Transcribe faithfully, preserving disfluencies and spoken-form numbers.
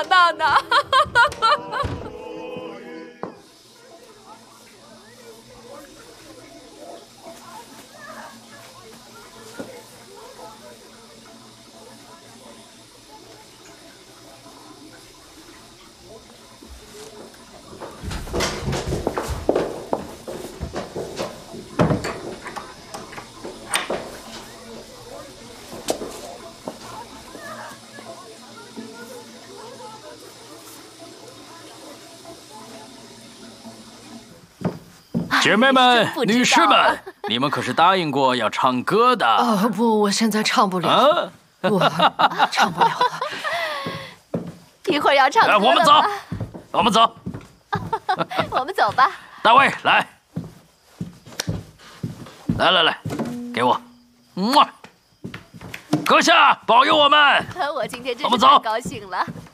想到呢。 姐妹们、女士们，你们可是答应过要唱歌的。 哦不，我现在唱不了， 啊、 我唱不了了。 一会儿要唱歌了吗？ 我们走，我们走， 我们走吧。 大卫，来，来来来，给我，嗯，阁下保佑我们。 我今天真是我们走太高兴了。